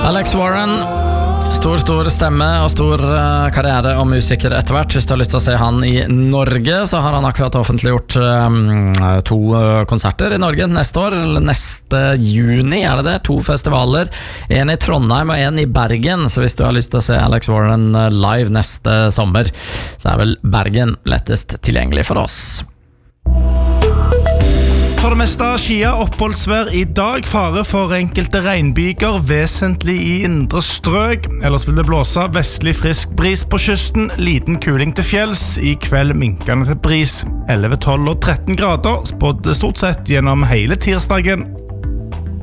Alex Warren, stor stemme og stor karriere og musiker etter hvert. Hvis du har lyst til å se han i Norge, så har han akkurat offentliggjort 2 konserter i Norge neste år, eller neste juni er det 2 festivaler, en i Trondheim og en i Bergen. Så hvis du har lyst til å se Alex Warren live neste sommer, så er vel Bergen lettest tilgjengelig for oss. For det meste skia oppholdsvær i dag, fare for enkelte regnbyger, vesentlig i indre strøk. Ellers vil det blåse vestlig frisk bris på kysten, liten kuling til fjells, i kveld minkende til bris. 11, 12 og 13 grader, spådd stort sett gjennom hele tirsdagen.